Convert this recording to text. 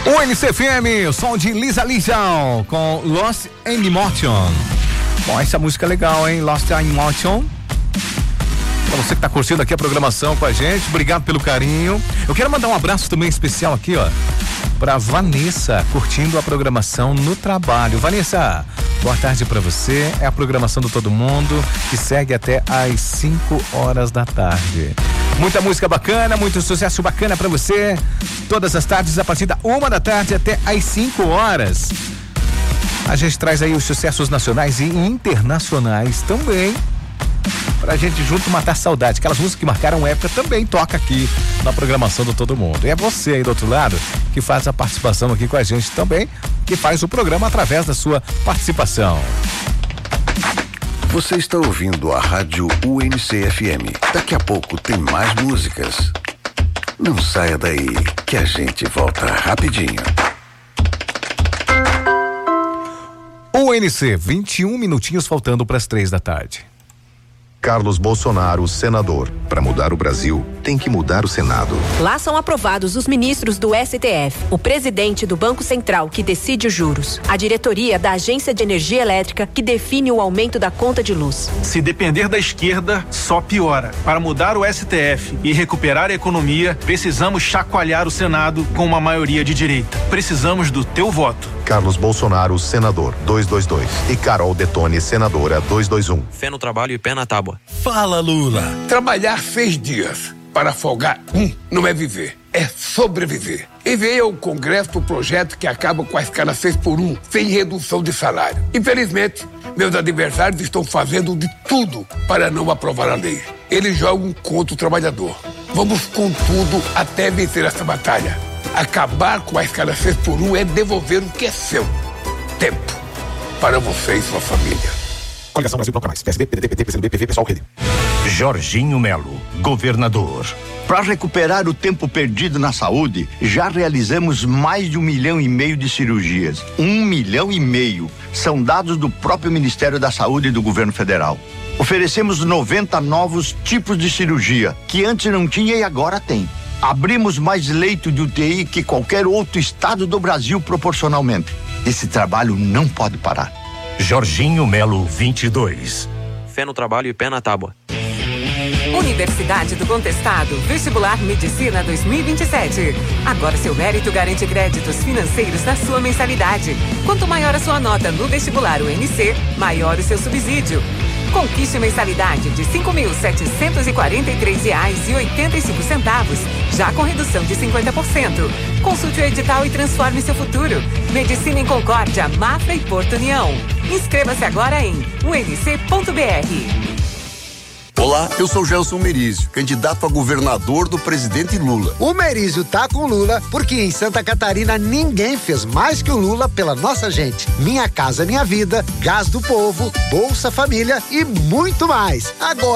UNC-FM, o som de Lisa Lisa com Lost in Motion. Bom, essa música é legal, hein? Lost in Motion. Pra você que tá curtindo aqui a programação com a gente, obrigado pelo carinho. Eu quero mandar um abraço também especial aqui, ó, pra Vanessa, curtindo a programação no trabalho. Vanessa, boa tarde pra você. É a programação do Todo Mundo, que segue até às 5 horas da tarde. Muita música bacana, muito sucesso bacana pra você. Todas as tardes, a partir da 1 da tarde até às 5 horas. A gente traz aí os sucessos nacionais e internacionais também, pra gente junto matar saudade. Aquelas músicas que marcaram época também toca aqui na programação do Todo Mundo. E é você aí do outro lado que faz a participação aqui com a gente também, que faz o programa através da sua participação. Você está ouvindo a Rádio UNC-FM. Daqui a pouco tem mais músicas. Não saia daí, que a gente volta rapidinho. UNC, 21 minutinhos faltando para as 3 da tarde. Carlos Bolsonaro, senador. Para mudar o Brasil, tem que mudar o Senado. Lá são aprovados os ministros do STF, o presidente do Banco Central, que decide os juros, a diretoria da Agência de Energia Elétrica, que define o aumento da conta de luz. Se depender da esquerda, só piora. Para mudar o STF e recuperar a economia, precisamos chacoalhar o Senado com uma maioria de direita. Precisamos do teu voto. Carlos Bolsonaro, senador, 222. E Carol Detone, senadora, 221. Fé no trabalho e pé na tábua. Fala, Lula. Trabalhar 6 dias para folgar não é viver, é sobreviver. Enviei ao Congresso o projeto que acaba com a escala 6x1, sem redução de salário. Infelizmente, meus adversários estão fazendo de tudo para não aprovar a lei. Eles jogam contra o trabalhador. Vamos com tudo até vencer essa batalha. Acabar com a escala 6x1 é devolver o que é seu. Tempo. Para você e sua família. Coligação Brasil Toca Mais. PSD, PDT, PT, PCdoB, PV, Pessoal, Rede. Jorginho Melo, governador. Para recuperar o tempo perdido na saúde, já realizamos mais de 1,5 milhão de cirurgias. 1,5 milhão. São dados do próprio Ministério da Saúde e do governo federal. Oferecemos 90 novos tipos de cirurgia, que antes não tinha e agora tem. Abrimos mais leito de UTI que qualquer outro estado do Brasil proporcionalmente. Esse trabalho não pode parar. Jorginho Melo, 22. Fé no trabalho e pé na tábua. Universidade do Contestado, Vestibular Medicina 2027. Agora seu mérito garante créditos financeiros na sua mensalidade. Quanto maior a sua nota no vestibular UNC, maior o seu subsídio. Conquiste mensalidade de R$ 5.743,85, já com redução de 50%. Consulte o edital e transforme seu futuro. Medicina em Concórdia, Mafra e Porto União. Inscreva-se agora em unc.br. Olá, eu sou Gelson Merizio, candidato a governador do presidente Lula. O Merizio tá com Lula porque em Santa Catarina ninguém fez mais que o Lula pela nossa gente. Minha Casa Minha Vida, Gás do Povo, Bolsa Família e muito mais. Agora